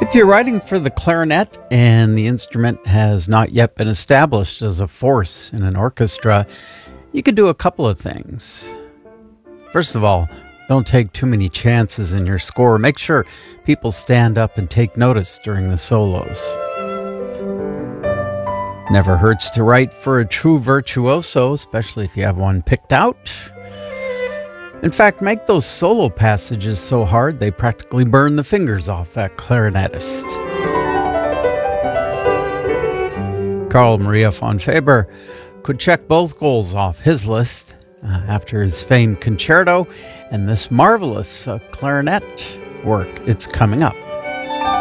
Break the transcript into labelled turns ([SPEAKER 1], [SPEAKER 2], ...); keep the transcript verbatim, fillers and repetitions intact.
[SPEAKER 1] If you're writing for the clarinet and the instrument has not yet been established as a force in an orchestra, you could do a couple of things. First of all, don't take too many chances in your score. Make sure people stand up and take notice during the solos. Never hurts to write for a true virtuoso, especially if you have one picked out. In fact, make those solo passages so hard they practically burn the fingers off that clarinetist. Carl Maria von Weber could check both goals off his list uh, after his famed concerto and this marvelous uh, clarinet work. It's coming up.